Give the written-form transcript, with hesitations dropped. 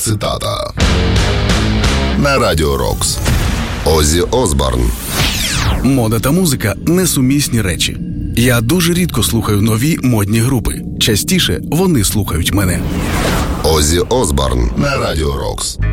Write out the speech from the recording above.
цитата. На Радіо Рокс. Оззі Осборн. Мода та музика – несумісні речі. Я дуже рідко слухаю нові модні групи. Частіше вони слухають мене. Оззі Осборн на Радіо Рокс.